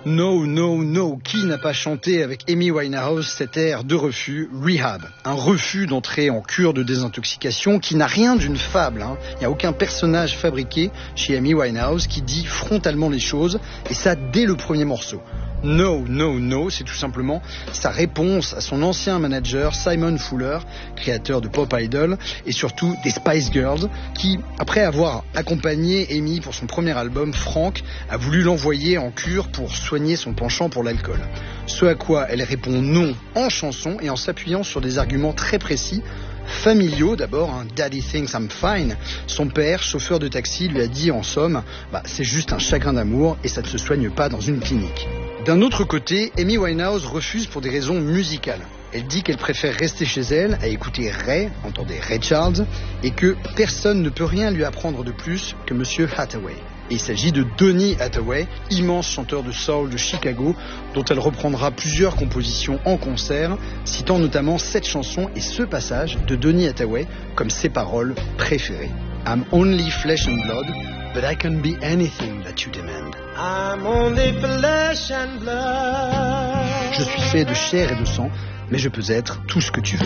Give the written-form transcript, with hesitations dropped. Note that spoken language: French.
No, no, no. Qui n'a pas chanté avec Amy Winehouse cet air de refus, Rehab? Un refus d'entrer en cure de désintoxication qui n'a rien d'une fable. Il n'y a aucun personnage fabriqué chez Amy Winehouse qui dit frontalement les choses, et ça dès le premier morceau. No, no, no, c'est tout simplement sa réponse à son ancien manager Simon Fuller, créateur de Pop Idol et surtout des Spice Girls, qui, après avoir accompagné Amy pour son premier album, Frank, a voulu l'envoyer en cure pour soigner son penchant pour l'alcool. Ce à quoi elle répond non en chanson et en s'appuyant sur des arguments très précis, familiaux d'abord, Daddy thinks I'm fine. Son père, chauffeur de taxi, lui a dit en somme, c'est juste un chagrin d'amour et ça ne se soigne pas dans une clinique. D'un autre côté, Amy Winehouse refuse pour des raisons musicales. Elle dit qu'elle préfère rester chez elle à écouter Ray, entendez Ray Charles, et que personne ne peut rien lui apprendre de plus que Monsieur Hathaway. Et il s'agit de Donny Hathaway, immense chanteur de soul de Chicago, dont elle reprendra plusieurs compositions en concert, citant notamment cette chanson et ce passage de Donny Hathaway comme ses paroles préférées. I'm only flesh and blood, but I can be anything that you demand. I'm only flesh and blood. Je suis fait de chair et de sang, mais je peux être tout ce que tu veux.